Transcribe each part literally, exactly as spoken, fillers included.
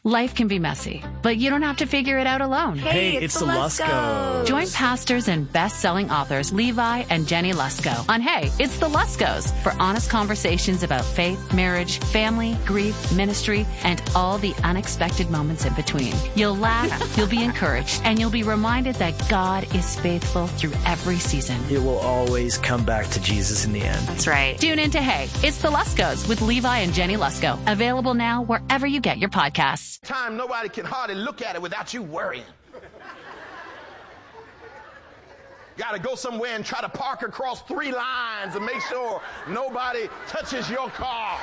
Life can be messy, but you don't have to figure it out alone. Hey, Hey, it's, it's the the Luskos. Join pastors and best-selling authors Levi and Jenny Lusko on Hey, It's the Luskos for honest conversations about faith, marriage, family, grief, ministry, and all the unexpected moments in between. You'll laugh, you'll be encouraged, and you'll be reminded that God is faithful through every season. It will always come back to Jesus in the end. That's right. Tune in to Hey, It's the Luskos with Levi and Jenny Lusko. Available now wherever you get your podcasts. Time nobody can hardly look at it without you worrying. Got to go somewhere and try to park across three lines and make sure nobody touches your car.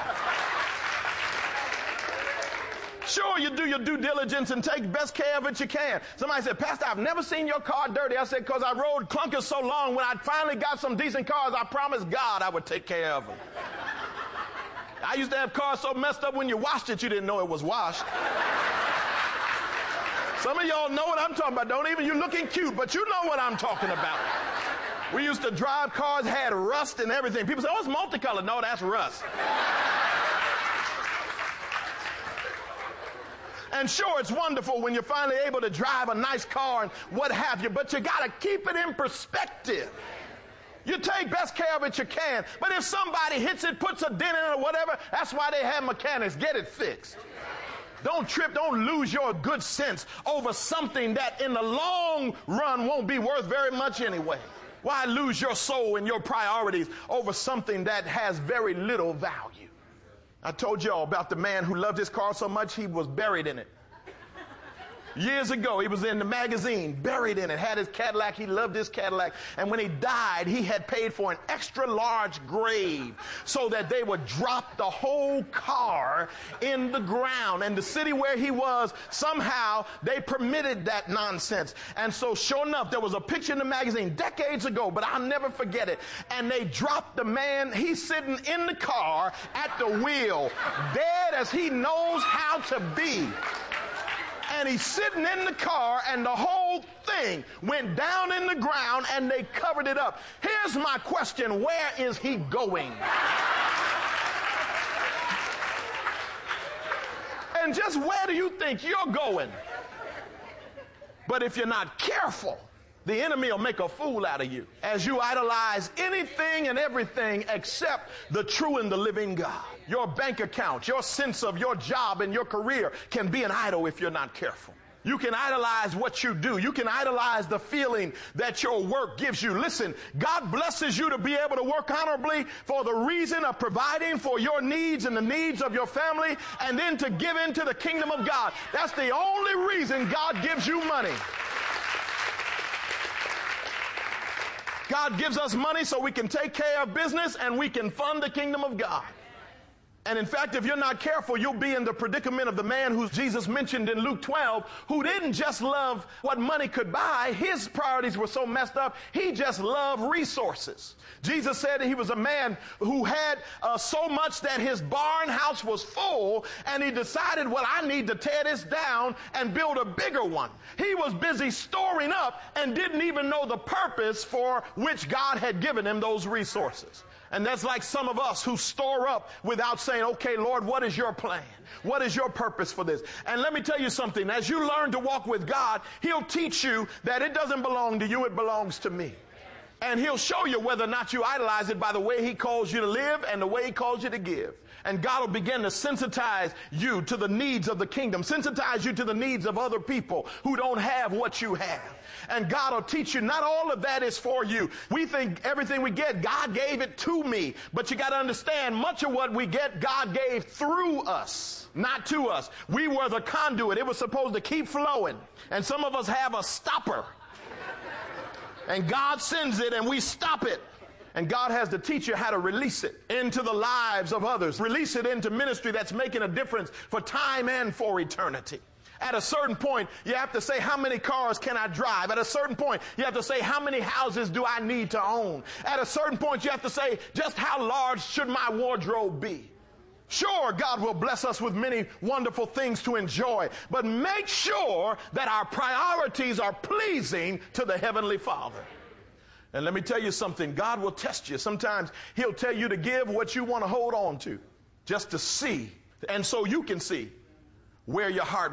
Sure, you do your due diligence and take best care of it you can. Somebody said, Pastor, I've never seen your car dirty. I said, because I rode clunkers so long, when I finally got some decent cars, I promised God I would take care of them. I used to have cars so messed up when you washed it, you didn't know it was washed. Some of y'all know what I'm talking about. Don't even you looking cute, but you know what I'm talking about. We used to drive cars, had rust and everything. People say, oh, it's multicolored. No, that's rust. And sure, it's wonderful when you're finally able to drive a nice car and what have you, but you got to keep it in perspective. You take best care of it you can, but if somebody hits it, puts a dent in it or whatever, that's why they have mechanics. Get it fixed. Don't trip, don't lose your good sense over something that in the long run won't be worth very much anyway. Why lose your soul and your priorities over something that has very little value? I told y'all about the man who loved his car so much he was buried in it. Years ago, he was in the magazine, buried in it, had his Cadillac. He loved his Cadillac. And when he died, he had paid for an extra large grave so that they would drop the whole car in the ground. And the city where he was, somehow they permitted that nonsense. And so sure enough, there was a picture in the magazine decades ago, but I'll never forget it. And they dropped the man. He's sitting in the car at the wheel, dead as he knows how to be. And he's sitting in the car, and the whole thing went down in the ground, and they covered it up. Here's my question. Where is he going? And just where do you think you're going? But if you're not careful, the enemy will make a fool out of you as you idolize anything and everything except the true and the living God. Your bank account, your sense of your job and your career can be an idol if you're not careful. You can idolize what you do. You can idolize the feeling that your work gives you. Listen, God blesses you to be able to work honorably for the reason of providing for your needs and the needs of your family, and then to give into the kingdom of God. That's the only reason God gives you money. God gives us money so we can take care of business and we can fund the kingdom of God. And in fact, if you're not careful, you'll be in the predicament of the man who Jesus mentioned in Luke twelve, who didn't just love what money could buy. His priorities were so messed up, he just loved resources. Jesus said he was a man who had uh, so much that his barn house was full, and he decided, well, I need to tear this down and build a bigger one. He was busy storing up and didn't even know the purpose for which God had given him those resources. And that's like some of us who store up without saying, okay, Lord, what is your plan? What is your purpose for this? And let me tell you something. As you learn to walk with God, he'll teach you that it doesn't belong to you, it belongs to me. And he'll show you whether or not you idolize it by the way he calls you to live and the way he calls you to give. And God will begin to sensitize you to the needs of the kingdom, sensitize you to the needs of other people who don't have what you have. And God will teach you not all of that is for you. We think everything we get, God gave it to me. But you got to understand, much of what we get, God gave through us, not to us. We were the conduit. It was supposed to keep flowing. And some of us have a stopper. And God sends it and we stop it. And God has to teach you how to release it into the lives of others. Release it into ministry that's making a difference for time and for eternity. At a certain point, you have to say, how many cars can I drive? At a certain point, you have to say, how many houses do I need to own? At a certain point, you have to say, just how large should my wardrobe be? Sure, God will bless us with many wonderful things to enjoy, but make sure that our priorities are pleasing to the Heavenly Father. And let me tell you something, God will test you. Sometimes he'll tell you to give what you want to hold on to, just to see, and so you can see where your heart